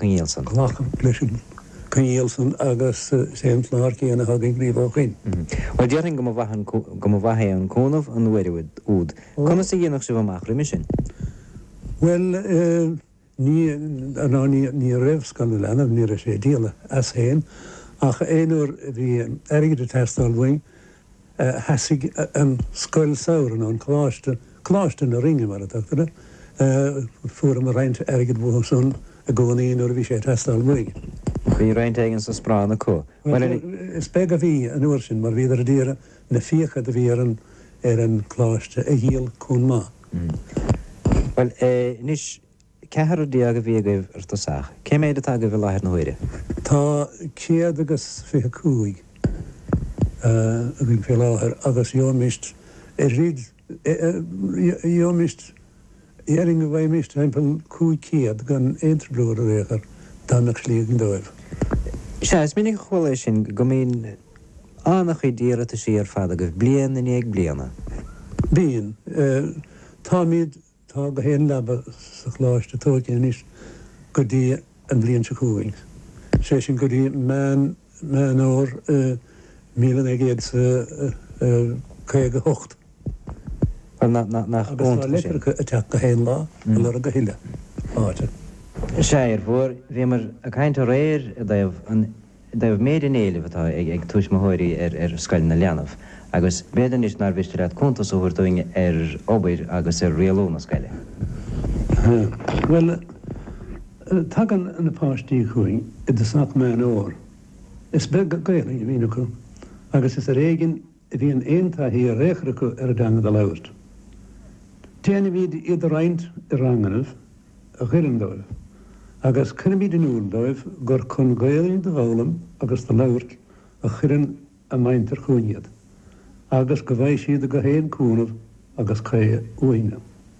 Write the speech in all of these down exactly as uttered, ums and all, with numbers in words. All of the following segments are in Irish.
Congélson. Clacha leis Congélson agus séimláir chéanana hagin bríomhchéin. Well dearing go bhahan go bhathe an cónamh an nuirid úd. Conna sa dhéanach si bhamach ri sin? Well, ní ní raibh scan lena ní a sé díala as héin ach éonúir bhí aige de testáilhain hasig an scoil saoir an chláiste chláiste na ringe mar a tuachtaire fuair am a reint aige bhson a gcónaíon ar bhí sé testáilhain. Bhí roiint éigen sa sprána có. Is be a bhí an uair sin mar bhíidir a díire na fiocha a bhí ar an chláiste a díal chun má. Well, níos cethar díag a bhí agaibh ar do saach. Cé méid atá go bh láthir na huire? Tá céad agus fithe cúig a bhín fé láthir agus jómist i ríd jómist éing a bhaid mist hempel cúig céad gan éintrblúir a réchar danach slígan dóibh. Se is minic chhuiil sin go mín annach í díra a sí ar fad a go blian in éag bliana. Bíon. Tá míad tá go héan leba sa chláiste tócin is go dtí an blion se cúig. sé sin go dtí mean mean óir míle éiad chuige hocht. nach agus lepercha a teach go héan lá le a go hiile áte. Séir bhór bhí mar a caiint a réir daobh méid in éileh atá ag tuis mothirí ar scoil na leanamh, agus béidir is nar bhiste leat contas óir doing ar obair agus ar réaló na scoile. Well, tagan an apáistí chuing i de sac mean óir. Is be gailing i bhíine chu, agus is a réigin i bhí an aonanta hí a réchracha ar a danga a labhart. Téana bhíad iad a roinnt i ranganmh a chiirindóibh, agus cynna bhíad in úldóibh gur chun gailing de bhólam agus de labhart a chirin a maintar chuinead, agus go bhaid siad a go héan cúnamh agus chaie uine.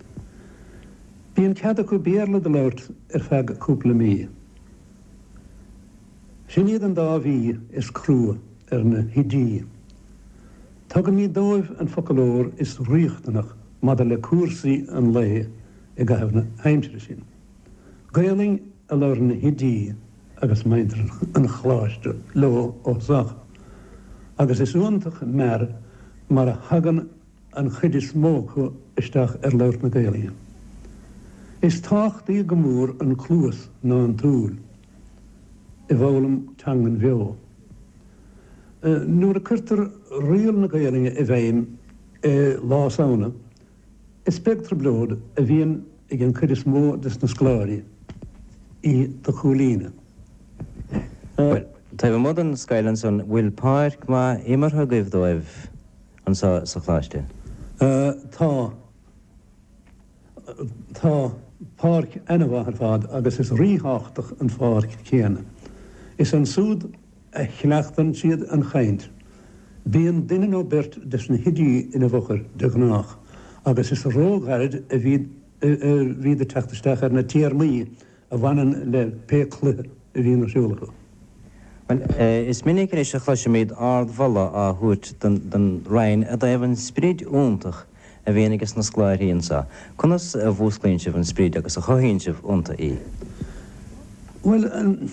Bhíon cead acu béarla de labhart ar feadh cúpla mí. Sin iad an dá bhí is crua ar na hidí. Tá go mí dóibh an focalóir is ríochtanach mad le cuasaí an lé i gaibhna heimsire sin. Gailing a leir na hidí agus maintar an chláiste lo ó sach. Agus is úntach mer mar a hagan an chuid is mó chu isteach ar leir na gailing. Is táchtaí go mór an clúas ná an túl i bhólam tangan bheo. Nuair a chuirtar rial na gailinge i bhéim i lá saona, is spectra blód a bhíon ag an chuid is mó des na scláirí í do chúlíne. Tá bh mod an Skyland son bhfuil páirc má imartha goibh dóibh an sa chláiste? Tá Tá páirc enmha ar fad agus is ríthachtaach an páirc chéana. Is an súd a chleachtan siad an chaint. Bíon duine ó bert des na hidí ina bhochar de gnách, agus is róghaid a bhí a teachtasteach ar na tíarmaí a bhanan le pécla a bhí nasúlacha. Well, is minic is a chluisiméid ard bhalla a thuirt den rain a d éibh an spríd úntach a bhíon agus na scláiríonn sa. Conas a bhúsclainn sibh an spríd agus a chohíonn sibh únta í? Well,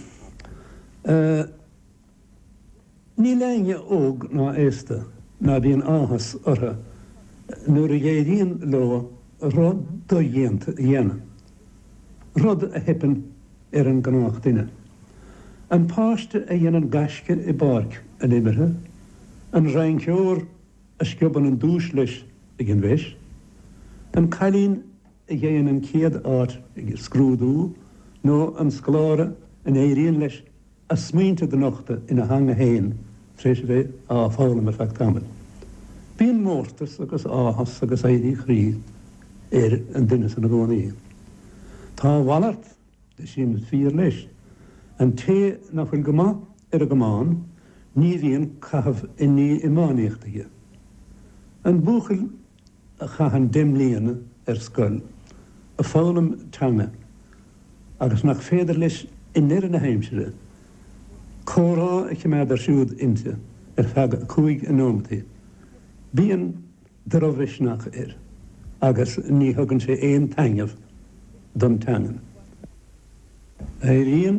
ní léinge óg ná éiste ná bhíon áthas ortha nuair a dhéiríonn lo rud do dhéanta dhéana. Rud a hepan ar an gnách duine. An páiste a dhéanaan gaisce i barc a limithe, an reinceoir a sciobban an dúis leis ag an bheis, an cailín a dhéanaan céad áit ag scrúdú, nó an scláire an éiríonn leis a smínta de nachta ina hanga héin, tréis bheith á fála mar feictamid. Bíon mórtas agus áthas agus éirí chrí ar an duine san na gcónaí. Tá bhallart de sin fíor leis, an té nach bhfuil go maith ar a gomáin, ní bhíon caithfh i ní imáníochtaige. An búchail a chaithan dimlíana ar scoil, a fálam teanga, agus nach féidir leis in nir na heimsire, córá a chiméad ar siúd inte ar feadh cúig an nómtaí. Bíon de roimhisneach ar, agus ní thugann sé éon taingemh don teangan. Éiríonn